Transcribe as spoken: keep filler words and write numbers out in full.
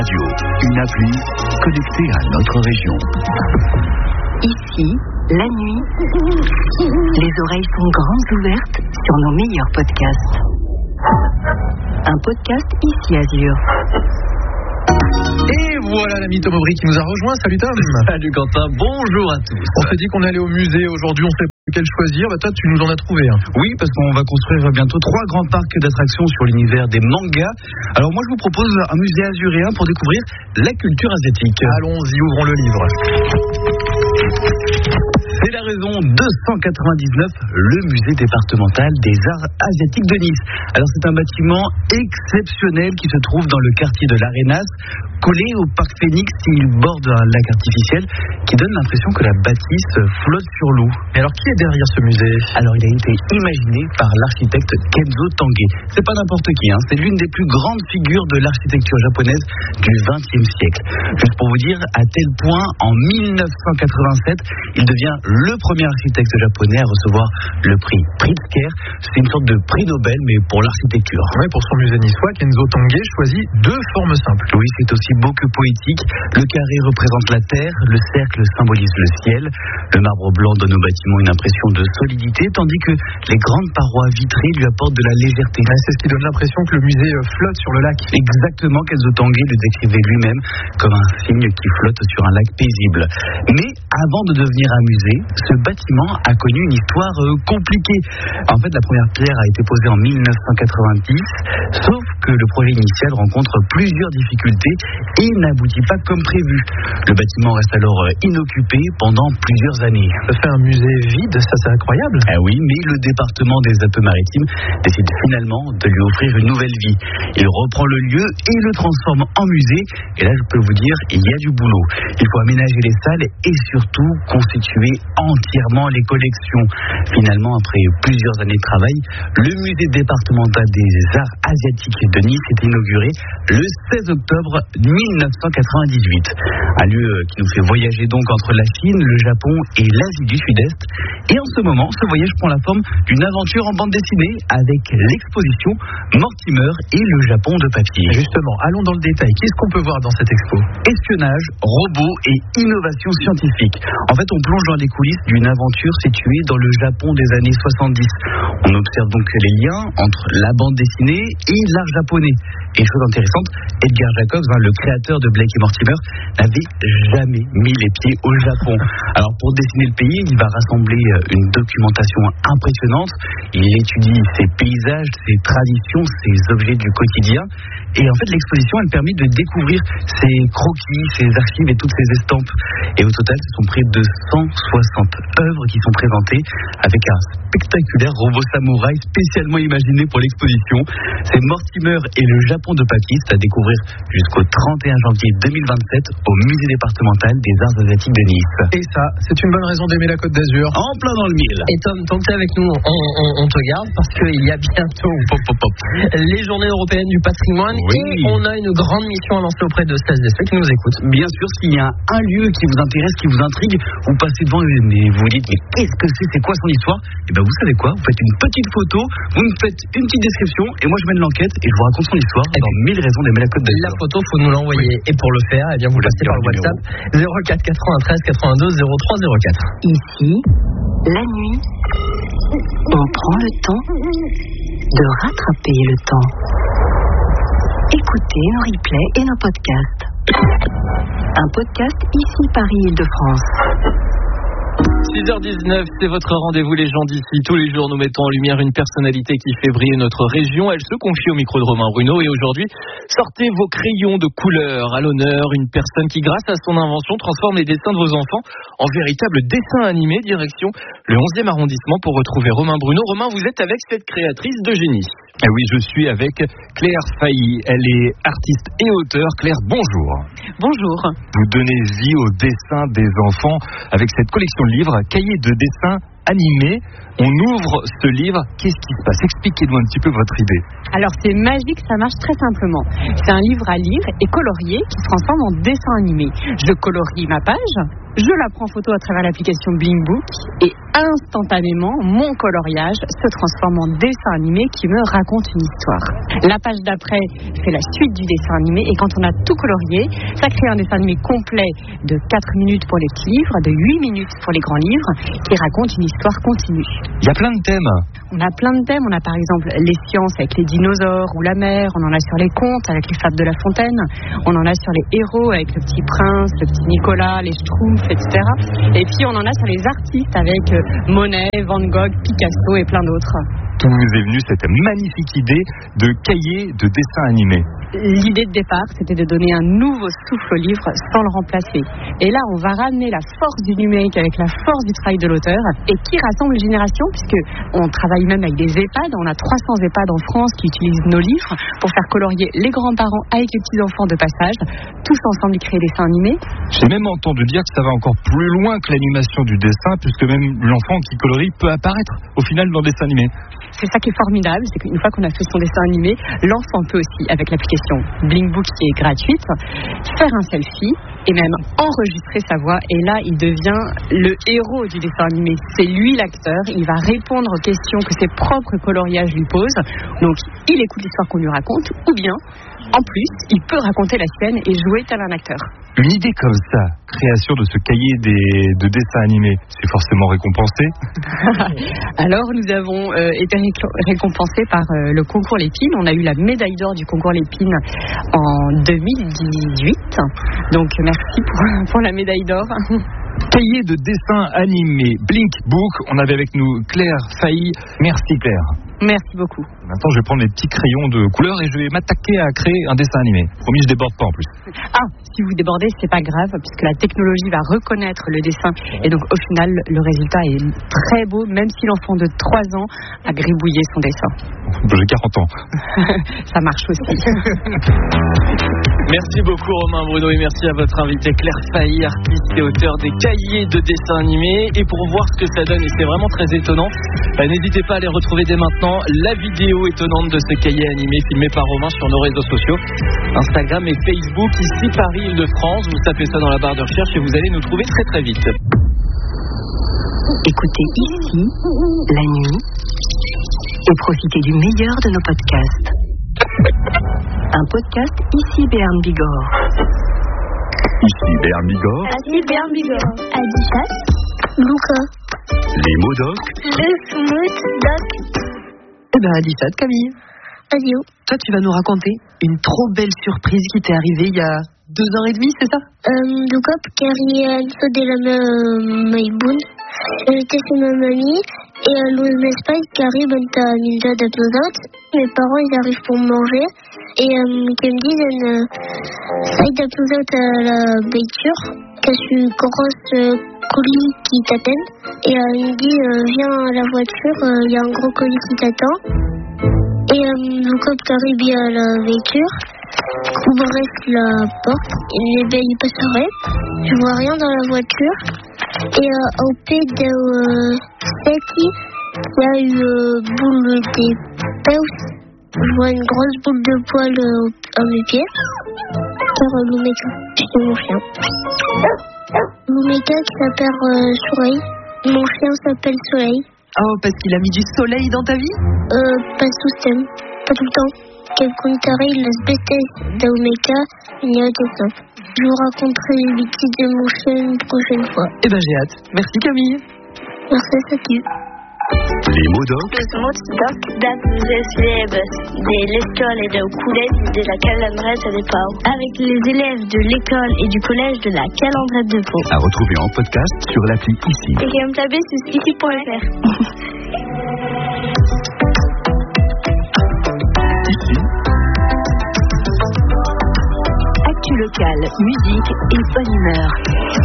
Radio, une appli connectée à notre région. Ici, la nuit, les oreilles sont grandes ouvertes sur nos meilleurs podcasts. Un podcast Ici Azur. Et voilà l'ami Tom Aubry qui nous a rejoint. Salut Tom. Salut Quentin, bonjour à tous. On s'est dit qu'on allait au musée aujourd'hui, on sait pas lequel choisir. Bah toi tu nous en as trouvé un. Oui, parce qu'on va construire bientôt trois grands parcs d'attractions sur l'univers des mangas. Alors moi je vous propose un musée azuréen pour découvrir la culture asiatique. Allons-y, ouvrons le livre. C'est la raison deux cent quatre-vingt-dix-neuf, le musée départemental des arts asiatiques de Nice. Alors c'est un bâtiment exceptionnel qui se trouve dans le quartier de l'Arenas, collé au parc Phoenix. Il borde un lac artificiel qui donne l'impression que la bâtisse flotte sur l'eau. Mais alors qui est derrière ce musée? Alors il a été imaginé par l'architecte Kenzo Tange. C'est pas n'importe qui, hein. C'est l'une des plus grandes figures de l'architecture japonaise du vingtième siècle. Juste pour vous dire, à tel point, en mille neuf cent quatre-vingt-sept, il devient le premier architecte japonais à recevoir le prix Pritzker. C'est une sorte de prix Nobel, mais pour l'architecture. Ouais, pour son musée niçois, Kenzo Tange choisit deux formes simples. Oui, c'est aussi beau que poétique. Le carré représente la terre, le cercle symbolise le ciel, le marbre blanc donne au bâtiment une impression de solidité, tandis que les grandes parois vitrées lui apportent de la légèreté. Ouais, c'est ce qui donne l'impression que le musée flotte sur le lac. Exactement, Kenzo Tange le décrivait lui-même comme un cygne qui flotte sur un lac paisible. Mais avant de devenir un musée, ce bâtiment a connu une histoire euh, compliquée. En fait, la première pierre a été posée en mille neuf cent quatre-vingt-dix, sauf que le projet initial rencontre plusieurs difficultés et n'aboutit pas comme prévu. Le bâtiment reste alors euh, inoccupé pendant plusieurs années. Ça fait un musée vide, ça c'est incroyable. Ah oui, mais le département des Alpes-Maritimes décide finalement de lui offrir une nouvelle vie. Il reprend le lieu et le transforme en musée. Et là, je peux vous dire, il y a du boulot. Il faut aménager les salles et surtout constituer entièrement les collections. Finalement, après plusieurs années de travail, le musée départemental des arts asiatiques de Nice est inauguré le seize octobre mille neuf cent quatre-vingt-dix-huit. Un lieu qui nous fait voyager donc entre la Chine, le Japon et l'Asie du Sud-Est. Et en ce moment, ce voyage prend la forme d'une aventure en bande dessinée avec l'exposition Mortimer et le Japon de papier. Justement, allons dans le détail. Qu'est-ce qu'on peut voir dans cette expo? Espionnage, robots et innovation scientifique. En fait, on plonge dans les coulisses d'une aventure située dans le Japon des années soixante-dix. On observe donc les liens entre la bande dessinée et l'art japonais. Et chose intéressante, Edgar Jacobs, hein, le créateur de Blake et Mortimer, n'avait jamais mis les pieds au Japon. Alors pour dessiner le pays, il va rassembler une documentation impressionnante. Il étudie ses paysages, ses traditions, ses objets du quotidien. Et en fait, l'exposition, elle permet de découvrir ses croquis, ses archives et toutes ses estampes. Et au total, ce sont près de cent soixante œuvres qui sont présentées avec un spectaculaire robot samouraï spécialement imaginé pour l'exposition. C'est Mortimer et le Japon de papier, c'est à découvrir jusqu'au trente et un janvier deux mille vingt-sept au musée départemental des arts asiatiques de Nice. Et ça, c'est une bonne raison d'aimer la Côte d'Azur. En plein dans le mille. Et Tom, tant que tu es avec nous, on, on, on te garde parce qu'il y a bientôt pop, pop, pop. les journées européennes du patrimoine. Oui. Et on a une grande mission à lancer auprès de celles et ceux qui nous écoutent. Bien sûr, s'il y a un lieu qui vous intéresse, qui vous intrigue, vous passez devant et vous vous dites mais qu'est-ce que c'est, c'est quoi son histoire? Et bien vous savez quoi, vous faites une petite photo, vous me faites une petite description et moi je mène l'enquête et je vous raconte son histoire et dans mille raisons d'aimer la Côte d'Azur. La photo, faut nous l'envoyer. Oui. Et pour le faire, eh bien vous passez par le WhatsApp zéro quatre quatre-vingt-treize quatre-vingt-deux zéro trois zéro quatre. Ici, la nuit, on prend le temps de rattraper le temps. Écoutez nos replays et nos podcasts. Un podcast Ici Paris-Île-de-France. six heures dix-neuf, c'est votre rendez-vous les gens d'ici. Tous les jours, nous mettons en lumière une personnalité qui fait briller notre région. Elle se confie au micro de Romain Bruno. Et aujourd'hui, sortez vos crayons de couleur. À l'honneur, une personne qui, grâce à son invention, transforme les dessins de vos enfants en véritables dessins animés. Direction le onzième arrondissement pour retrouver Romain Bruno. Romain, vous êtes avec cette créatrice de génie. Eh oui, je suis avec Claire Failly. Elle est artiste et auteure. Claire, bonjour. Bonjour. Vous donnez vie au dessin des enfants avec cette collection de livres, cahiers de dessin animé. On ouvre ce livre, qu'est-ce qui se passe? Expliquez-nous un petit peu votre idée. Alors c'est magique, ça marche très simplement. C'est un livre à lire et colorié qui se transforme en dessin animé. Je colorie ma page, je la prends photo à travers l'application Blinkbook et instantanément, mon coloriage se transforme en dessin animé qui me raconte une histoire. La page d'après, c'est la suite du dessin animé et quand on a tout colorié, ça crée un dessin animé complet de quatre minutes pour les petits livres, de huit minutes pour les grands livres qui raconte une histoire continue. Il y a plein de thèmes. On a plein de thèmes, on a par exemple les sciences avec les dinosaures ou la mer, on en a sur les contes avec les fables de La Fontaine, on en a sur les héros avec le petit prince, le petit Nicolas, les Schtroumpfs, et cetera. Et puis on en a sur les artistes avec Monet, Van Gogh, Picasso et plein d'autres. D'où vous est venue cette magnifique idée de cahier de dessin animé? L'idée de départ, c'était de donner un nouveau souffle au livre sans le remplacer. Et là, on va ramener la force du numérique avec la force du travail de l'auteur et qui rassemble les générations, puisque on travaille même avec des EHPAD. On a trois cents EHPAD en France qui utilisent nos livres pour faire colorier les grands-parents avec les petits-enfants de passage. Tous ensemble, ils créent des dessins animés. J'ai même entendu dire que ça va encore plus loin que l'animation du dessin, puisque même l'enfant qui colorie peut apparaître au final dans le dessin animé. C'est ça qui est formidable, c'est qu'une fois qu'on a fait son dessin animé, l'enfant peut aussi, avec l'application Blinkbook qui est gratuite, faire un selfie et même enregistrer sa voix. Et là, il devient le héros du dessin animé. C'est lui l'acteur, il va répondre aux questions que ses propres coloriages lui posent. Donc, il écoute l'histoire qu'on lui raconte, ou bien, en plus, il peut raconter la sienne et jouer tel un acteur. Une idée comme ça, création de ce cahier des, de dessins animés, c'est forcément récompensé? Alors, nous avons euh, été récompensés par euh, le concours Lépine. On a eu la médaille d'or du concours Lépine en deux mille dix-huit. Donc, merci pour, pour la médaille d'or. Cahier de dessin animé, Blinkbook. On avait avec nous Claire Failly. Merci Claire. Merci beaucoup. Maintenant, je vais prendre mes petits crayons de couleur et je vais m'attaquer à créer un dessin animé. Promis, je déborde pas en plus. Ah, si vous débordez, c'est pas grave, puisque la technologie va reconnaître le dessin. Et donc, au final, le résultat est très beau, même si l'enfant de trois ans a gribouillé son dessin. J'ai quarante ans. Ça marche aussi. Merci beaucoup Romain Bruno et merci à votre invité Claire Failly, artiste et auteur des cahiers de dessins animés. Et pour voir ce que ça donne, et c'est vraiment très étonnant, euh, n'hésitez pas à aller retrouver dès maintenant la vidéo étonnante de ce cahier animé filmé par Romain sur nos réseaux sociaux, Instagram et Facebook, ici Paris-Île-de-France. Vous tapez ça dans la barre de recherche et vous allez nous trouver très très vite. Écoutez ici, la nuit, et profitez du meilleur de nos podcasts. Un podcast ici Béarn Bigorre. Ici Béarn Bigorre. Ici Béarn Bigorre. Adichat. Luca. Les mots doc. Le smooth doc. Eh ben, Adichat, Camille. Adio. Toi, tu vas nous raconter une trop belle surprise qui t'est arrivée il y a deux ans et demi, c'est ça? Euh, Luca, Carrie, Anso de la Maïboun. J'étais chez ma mamie. Et à l'O M S Carrie, ben, t'as une date d'apnosante. Mes parents, ils arrivent pour me manger. Et euh, qu'ils me disent, euh, ça y d'apnosante à la baiture. Que je suis grosse euh, colis qui t'attend. Et euh, il me dit, euh, viens à la voiture, il euh, y a un gros colis qui t'attend. Et euh, le cop Carrie vient à la voiture. Ouvre la porte. Et ben, il passerait. Je vois rien dans la voiture. Et euh, au pied de euh, Seki, il y a une euh, boule de peus. Je vois une grosse boule de poil euh, à mes pieds. Car euh, Lumeka, c'est mon chien. Lumeka qui s'appelle euh, Soleil. Mon chien s'appelle Soleil. Oh, parce qu'il a mis du soleil dans ta vie? Euh, pas tout le temps. Pas tout le temps. Quel contraire, il laisse bêter d'Omeka, il y a des simple. Je vous raconterai les bêtises de mon chien une prochaine fois. Eh ben, j'ai hâte. Merci Camille. Merci à Saki. Les mots doc. Les mots doc datent des élèves de l'école et du collège de la Calandrette de Pau. Avec les élèves de l'école et du collège de la Calandrette de Pau. À retrouver en podcast sur l'appli Ici. Et comme taper sur ici point f r. Ici. Actu locale, musique et bonne humeur.